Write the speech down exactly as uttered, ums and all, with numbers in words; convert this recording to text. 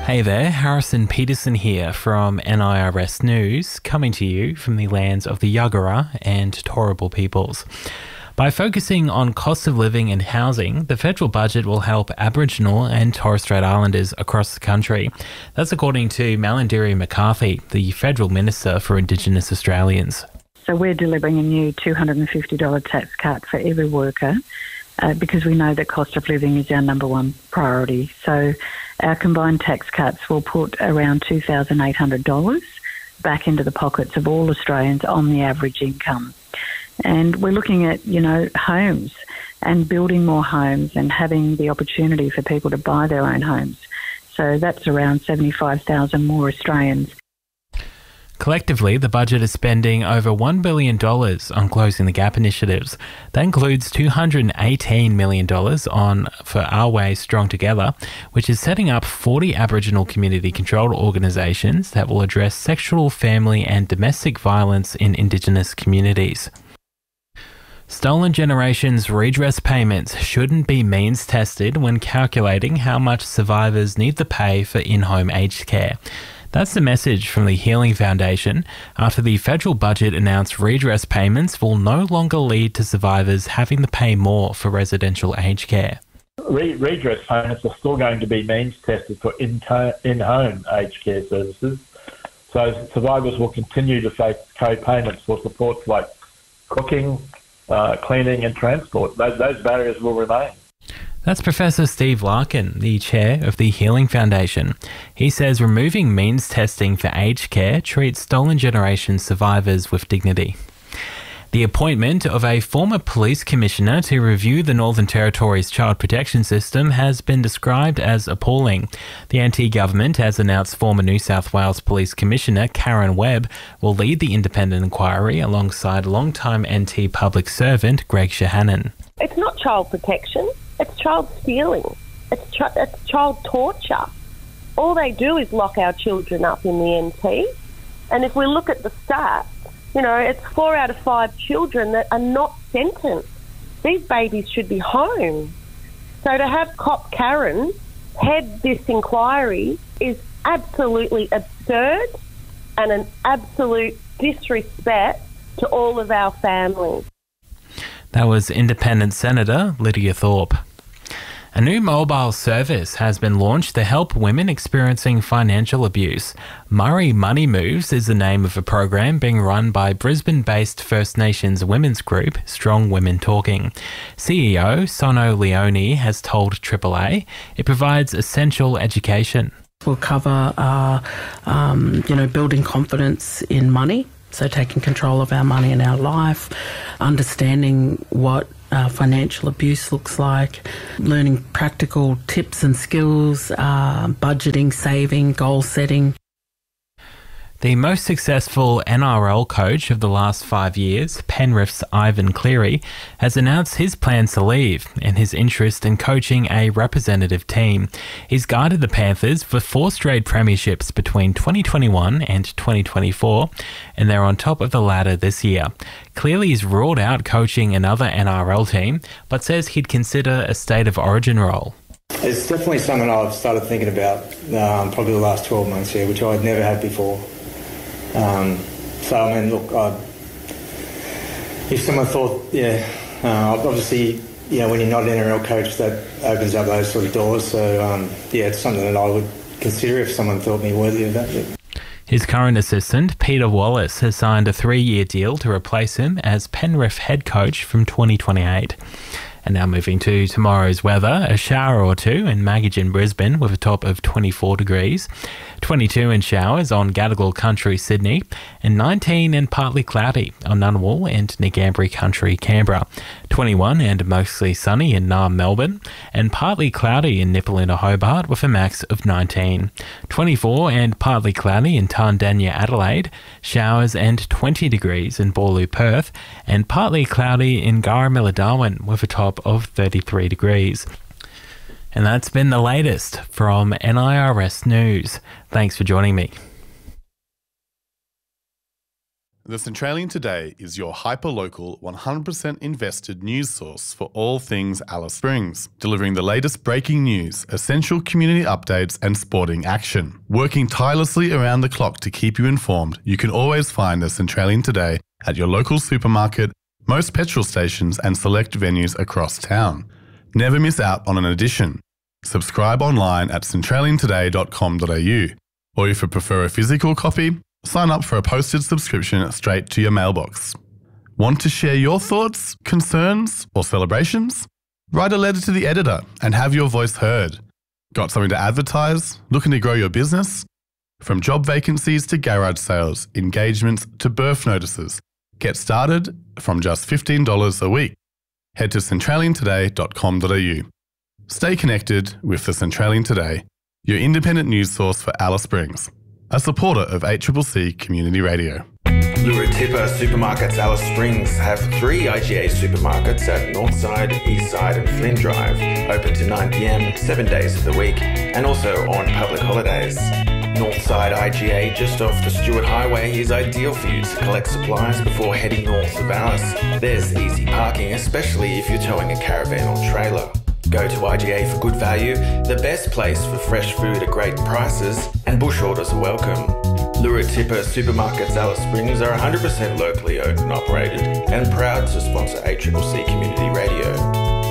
Hey there, Harrison Peterson here from N I R S News, coming to you from the lands of the Yagara and Turrbal peoples. By focusing on cost of living and housing, the federal budget will help Aboriginal and Torres Strait Islanders across the country. That's according to Malarndirri McCarthy, the Federal Minister for Indigenous Australians. So we're delivering a new two hundred fifty dollars tax cut for every worker uh, because we know that cost of living is our number one priority. So our combined tax cuts will put around two thousand eight hundred dollars back into the pockets of all Australians on the average income. And we're looking at, you know, homes and building more homes and having the opportunity for people to buy their own homes. So that's around seventy-five thousand more Australians. Collectively, the budget is spending over one billion dollars on Closing the Gap initiatives. That includes two hundred eighteen million dollars on for Our Way Strong Together, which is setting up forty Aboriginal community-controlled organisations that will address sexual, family and domestic violence in Indigenous communities. Stolen Generations redress payments shouldn't be means tested when calculating how much survivors need to pay for in-home aged care. That's the message from the Healing Foundation after the federal budget announced redress payments will no longer lead to survivors having to pay more for residential aged care. Re- redress payments are still going to be means tested for in- in-home aged care services, so survivors will continue to face co-payments for supports like cooking, uh, cleaning and transport. Those, those barriers will remain. That's Professor Steve Larkin, the chair of the Healing Foundation. He says removing means testing for aged care treats Stolen Generations survivors with dignity. The appointment of a former police commissioner to review the Northern Territory's child protection system has been described as appalling. The N T government has announced former New South Wales Police Commissioner Karen Webb will lead the independent inquiry alongside longtime N T public servant Greg Shahannon. It's not child protection. It's child stealing. It's, ch- it's child torture. All they do is lock our children up in the N T. And if we look at the stats, you know, it's four out of five children that are not sentenced. These babies should be home. So to have Cop Karen head this inquiry is absolutely absurd and an absolute disrespect to all of our families. That was Independent Senator Lydia Thorpe. A new mobile service has been launched to help women experiencing financial abuse. Murray Money Moves is the name of a program being run by Brisbane-based First Nations women's group, Strong Women Talking. C E O Sono Leone has told Triple A it provides essential education. We'll cover, uh, um, you know, building confidence in money. So taking control of our money and our life, understanding what uh, financial abuse looks like, learning practical tips and skills, uh, budgeting, saving, goal setting. The most successful N R L coach of the last five years, Penrith's Ivan Cleary, has announced his plans to leave and his interest in coaching a representative team. He's guided the Panthers for four straight premierships between twenty twenty-one and twenty twenty-four, and they're on top of the ladder this year. Clearly he's ruled out coaching another N R L team, but says he'd consider a State of Origin role. It's definitely something I've started thinking about um, probably the last twelve months here, which I'd never had before. Um, so, I mean, look, I, if someone thought, yeah, uh, obviously, you know, when you're not an N R L coach, that opens up those sort of doors. So, um, yeah, it's something that I would consider if someone thought me worthy of that. Yeah. His current assistant, Peter Wallace, has signed a three-year deal to replace him as Penrith head coach from twenty twenty-eight. And now moving to tomorrow's weather, a shower or two in Maggie in Brisbane with a top of twenty-four degrees, twenty-two in showers on Gadigal Country, Sydney, and nineteen and partly cloudy on Ngunnawal and Ngambri Country, Canberra, twenty-one and mostly sunny in Naarm, Melbourne, and partly cloudy in Nipalina, Hobart with a max of nineteen, twenty-four and partly cloudy in Tandanya, Adelaide, showers and twenty degrees in Boorloo, Perth, and partly cloudy in Garramilla, Darwin with a top of thirty-three degrees. And that's been the latest from N I R S News. Thanks for joining me. The Centralian Today is your hyper-local, one hundred percent invested news source for all things Alice Springs, delivering the latest breaking news, essential community updates and sporting action. Working tirelessly around the clock to keep you informed, you can always find the Centralian Today at your local supermarket, most petrol stations and select venues across town. Never miss out on an edition. Subscribe online at centralian today dot com dot a u, or if you prefer a physical copy, sign up for a posted subscription straight to your mailbox. Want to share your thoughts, concerns, or celebrations? Write a letter to the editor and have your voice heard. Got something to advertise? Looking to grow your business? From job vacancies to garage sales, engagements to birth notices, get started from just fifteen dollars a week. Head to centralian today dot com dot a u. Stay connected with the Centralian Today, your independent news source for Alice Springs, a supporter of A C C C Community Radio. Luratipa Supermarkets Alice Springs have three I G A supermarkets at Northside, Eastside and Flynn Drive, open to nine p m, seven days of the week, and also on public holidays. Northside I G A, just off the Stewart Highway, is ideal for you to collect supplies before heading north of Alice. There's easy parking, especially if you're towing a caravan or trailer. Go to I G A for good value, the best place for fresh food at great prices, and bush orders are welcome. Luratipa Supermarkets Alice Springs are one hundred percent locally owned and operated and proud to sponsor A C C C Community Radio.